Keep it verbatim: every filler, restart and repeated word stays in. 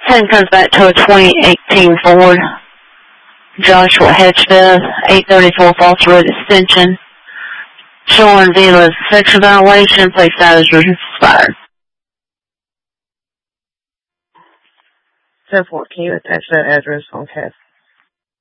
Then comes back to a twenty eighteen Ford. Joshua Hedgepeth, eight thirty-four Falls Road Extension. Showing Vila's section violation, place status expired. ten four, can you attach that address on C A S?